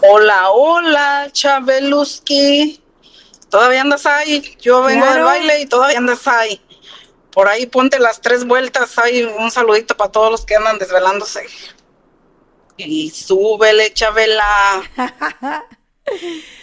Hola, hola, Chabeluski. ¿Todavía andas ahí? Yo vengo del Claro. baile y todavía andas ahí. Por ahí ponte las 3 vueltas. Hay un saludito para todos los que andan desvelándose. Y súbele, Chabela.